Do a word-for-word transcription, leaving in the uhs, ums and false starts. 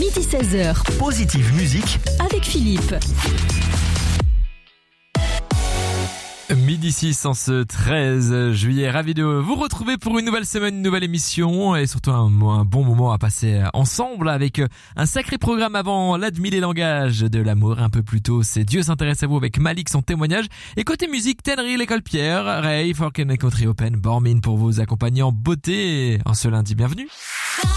midi seize heures. Positive musique avec Philippe. Midi six en ce treize juillet, ravi de vous retrouver pour une nouvelle semaine, une nouvelle émission et surtout un, un bon moment à passer ensemble avec un sacré programme avant l'admis des langages de l'amour. Un peu plus tôt, c'est Dieu s'intéresse à vous avec Malik, son témoignage. Et côté musique, Tenry, l'école Pierre, Ray, Forken Country Open, Bormin pour vous accompagner en beauté en ce lundi. Bienvenue.